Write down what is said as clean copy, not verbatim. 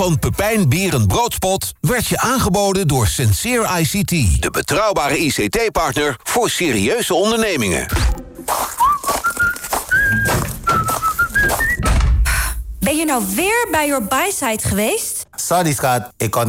van Pepijn Beren Broodspot werd je aangeboden door Sincere ICT. De betrouwbare ICT-partner voor serieuze ondernemingen. Ben je nou weer bij Your Buy-site geweest? Sorry schat, ik kon